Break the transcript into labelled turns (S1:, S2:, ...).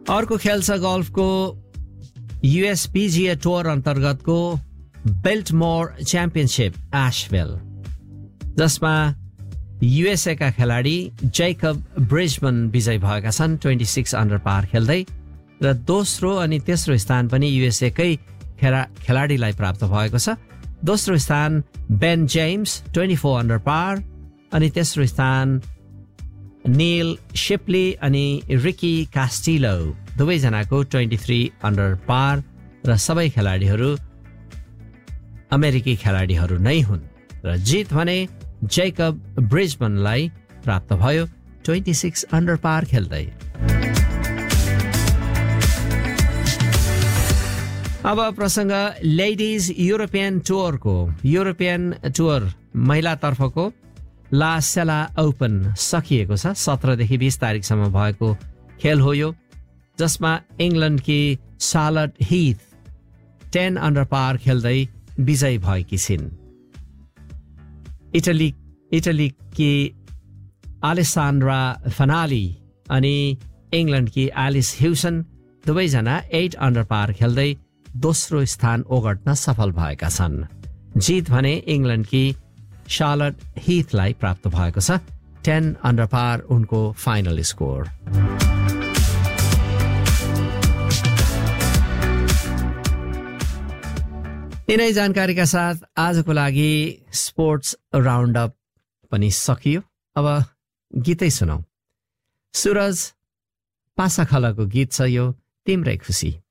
S1: अर्को खेल छ गल्फको USPGA टुर अन्तर्गतको बेल्टमोर च्याम्पियनशिप एशभिल, जसमा USA का खेलाडी जैकब ब्रिजमन विजयी भएका छन् 26 अन्डर पार खेल्दै, र दोस्रो अनि तेस्रो स्थान पनि USA कै खेलाडीलाई प्राप्त भएको छ। दोस्रो स्थान बेन जेम्स 24 अन्डर पार, अनि तेस्रो स्थान नील शिप्ली अनि रिकी कास्टिलो दुवैजनाको 23 अन्डर पार, र सबै खेलाडीहरू अमेरिकी खेलाडीहरू नै हुन्, र जित भने जैकब ब्रिजमनलाई प्राप्त भयो 26 अन्डर पार खेल्दै। अब प्रसङ्ग लेडिज युरोपियन टुरको। युरोपियन टुर महिलातर्फको ला सेला ओपन सकिएको छ। 17 देखि 20 तारिकसम्म भएको खेल हो यो, जसमा इङ्ल्यान्डकी शार्लट हीथ 10 अन्डर पार खेल्दै विजयी भएकी छिन्। इटलीकी अलेसान्ड्रा फनाली अनि इङ्ल्यान्डकी एलिस ह्युसन दुवैजना 8 अन्डर पार खेल्दै दोस्रो स्थान ओगट्न सफल भएका छन्। जित भने इङ्ल्यान्डकी शार्लट हीथलाई प्राप्त भएको छ। 10 अन्डर पार उनको फाइनल स्कोर। यिनै जानकारीका साथ आजको लागि स्पोर्ट्स राउन्ड अप पनि सकियो। अब गीतै सुनौ। सुरज पासाखलाको गीत छ यो, तिम्रै खुसी।